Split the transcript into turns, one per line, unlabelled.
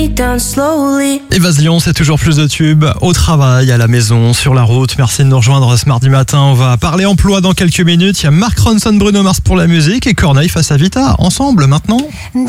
Évasion, c'est toujours plus de tubes. Au travail, à la maison, sur la route. Merci de nous rejoindre ce mardi matin. On va parler emploi dans quelques minutes. Il y a Mark Ronson, Bruno Mars pour la musique et Corneille face à Vita. Ensemble maintenant.